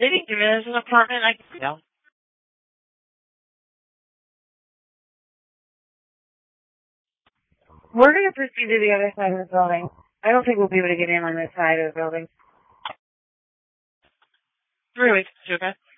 They didn't give us an apartment. Yeah. We're going to proceed to the other side of the building. I don't think we'll be able to get in on this side of the building. 3 weeks, okay?